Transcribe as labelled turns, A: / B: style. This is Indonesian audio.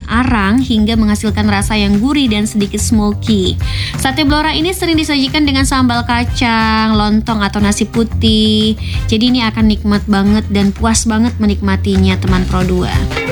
A: arang hingga menghasilkan rasa yang gurih dan sedikit smoky. Sate Blora ini sering disajikan dengan sambal kacang, lontong atau nasi putih. Jadi ini akan nikmat banget dan puas banget menikmatinya teman Pro 2.